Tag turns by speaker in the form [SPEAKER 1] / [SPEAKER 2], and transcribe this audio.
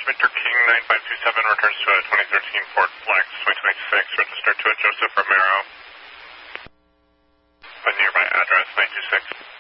[SPEAKER 1] Charles Victor King 9527 returns to a 2013 Ford Flex 2026, registered to a Joseph Romero. A nearby address 926.